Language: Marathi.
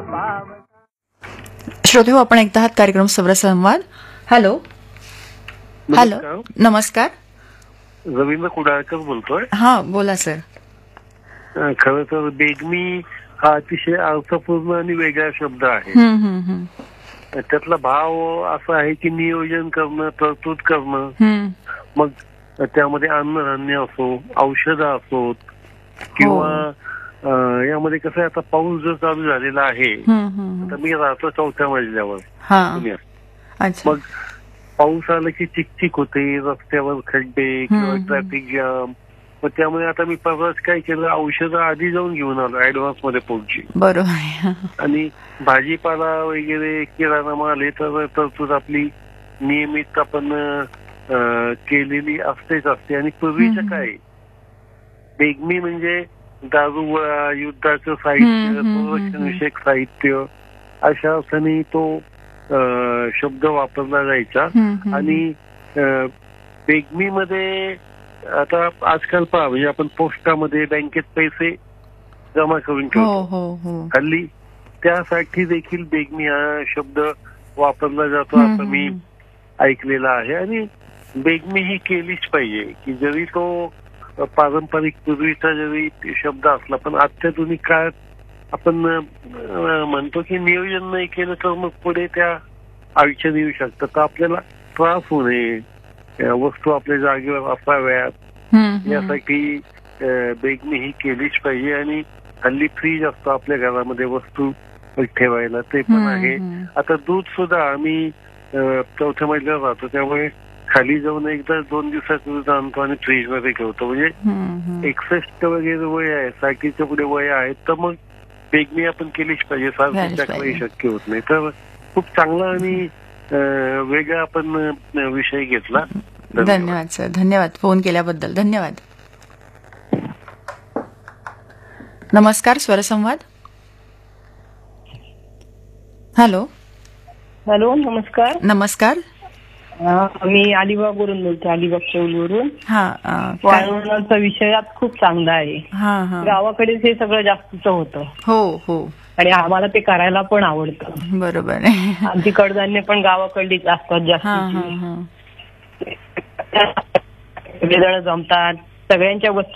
श्रोते हो, आपण ऐकत आहात कार्यक्रम स्वरसंवाद. हॅलो हॅलो, नमस्कार. रवींद्र कुडाळकर बोलतोय. हा, बोला सर. खरं तर बेगमी हा अतिशय अर्थपूर्ण आणि वेगळा शब्द आहे. त्यातला भाव असा आहे की नियोजन करणं, तरतूद करणं. मग त्यामध्ये अन्नधान्य असो, औषधं असोत किंवा यामध्ये कसं आहे, आता पाऊस जो चालू झालेला आहे, आता मी राहतो 4थ्या मजल्यावर पुण्यात. मग पाऊस आला की चिकचिक होते, रस्त्यावर खड्डे किंवा ट्रॅफिक जाम. मग त्यामुळे आता मी परवाच काय केलं, औषधं आधी जाऊन घेऊन आलो ऍडव्हान्स मध्ये पोहोचली. बरोबर. आणि भाजीपाला वगैरे किराणा माल हे तर तरतूद आपली नियमित आपण केलेली असतेच असते. आणि पूर्वीचं काय, बेगमी म्हणजे दारूगोळा, युद्धाचं साहित्य, संरक्षणविषयक साहित्य अशा अर्थाने तो शब्द वापरला जायचा. आणि बेगमी मध्ये आता आजकाल पहा, म्हणजे आपण पोस्टामध्ये बँकेत पैसे जमा करून ठेवतो हल्ली, त्यासाठी देखील बेगमी हा शब्द वापरला जातो असं मी ऐकलेला आहे. आणि बेगमी ही केलीच पाहिजे, की जरी तो पारंपरिक पूर्वीचा जरी शब्द असला, पण अत्याधुनिक काळात आपण म्हणतो की नियोजन नाही केलं तर मग पुढे त्या अडचणी येऊ शकतात. तर आपल्याला त्रास होऊ नये, वस्तू आपल्या जागेवर असाव्यात यासाठी बेगमी ही केलीच पाहिजे. आणि हल्ली फ्रीज असतो आपल्या घरामध्ये वस्तू ठेवायला, ते पण आहे. आता दूध सुद्धा आम्ही 4थ्या मजल्यावर राहतो, त्यामुळे खाली जाऊन एकदा 2 दिवसाचं दूध आणतो आणि फ्रीज मध्ये ठेवतो. म्हणजे 61 वगैरे वय आहे, साठीच्या पुढे वय आहेत, तर मग बेगमी आपण केलीच पाहिजे. सारखी शक्य होत नाही. तर खूप चांगला आणि वेगळा आपण विषय घेतला. धन्यवाद सर, धन्यवाद फोन केल्याबद्दल. धन्यवाद. नमस्कार, स्वरसंवाद. हॅलो हॅलो, नमस्कार. नमस्कार. मी अलिबागवरून बोलते, अलिबाग चौलवरून. वाळवणाचा विषय खूप चांगला आहे. गावाकडेच हे सगळं जास्तीच होतं. हो. आणि आम्हाला ते करायला पण आवडतं. बरोबर. आमची कडधान्य पण गावाकडलीच असतात जास्त. वेगळं जमतात, सगळ्यांच्या वस्तू